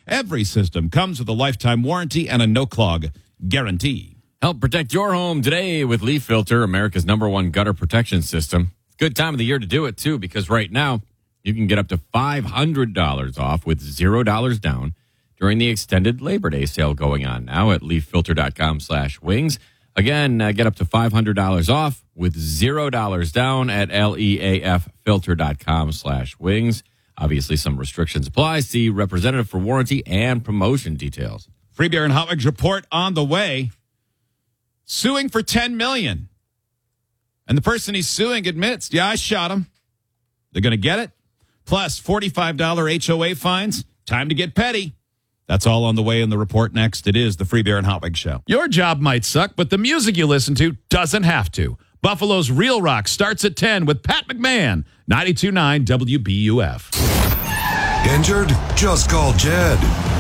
Every system comes with a lifetime warranty and a no-clog guarantee. Help protect your home today with Leaf Filter, America's #1 gutter protection system. Good time of the year to do it, too, because right now you can get up to $500 off with $0 down during the extended Labor Day sale going on now at leaffilter.com/wings. Again, get up to $500 off with $0 down at leaffilter.com/wings. Obviously, some restrictions apply. See representative for warranty and promotion details. Free Beer and Hot Wings report on the way. Suing for $10 million. And the person he's suing admits, yeah, I shot him. They're going to get it. Plus $45 HOA fines. Time to get petty. That's all on the way in the report next. It is the Free Beer and Hot Wings Show. Your job might suck, but the music you listen to doesn't have to. Buffalo's Real Rock starts at 10 with Pat McMahon, 92.9 WBUF. Injured? Just call Jed.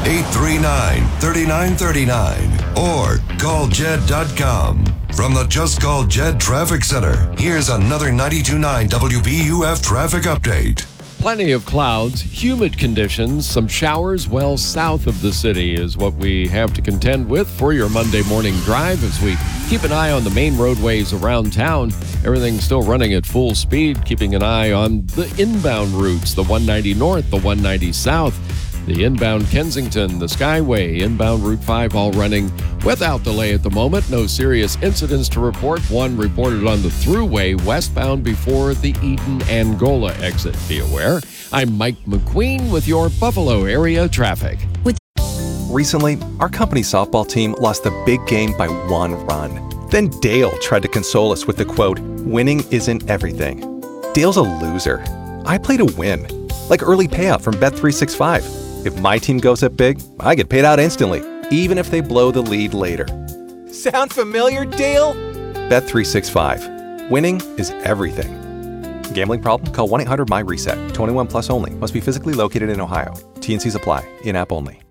839-3939 or call Jed.com. From the Just Call Jed Traffic Center, here's another 92.9 WBUF traffic update. Plenty of clouds, humid conditions, some showers well south of the city is what we have to contend with for your Monday morning drive as we keep an eye on the main roadways around town. Everything's still running at full speed, keeping an eye on the inbound routes, the 190 north, the 190 south, the inbound Kensington, the Skyway, inbound Route 5 all running without delay at the moment. No serious incidents to report. One reported on the Thruway westbound before the Eden-Angola exit. Be aware. I'm Mike McQueen with your Buffalo area traffic. Recently, our company's softball team lost the big game by 1 run. Then Dale tried to console us with the quote, "Winning isn't everything." Dale's a loser. I play to win, like early payout from Bet365. If my team goes up big, I get paid out instantly, even if they blow the lead later. Sound familiar, Dale? Bet365. Winning is everything. Gambling problem? Call 1-800-MY-RESET. 21 plus only. Must be physically located in Ohio. T&Cs apply. In-app only.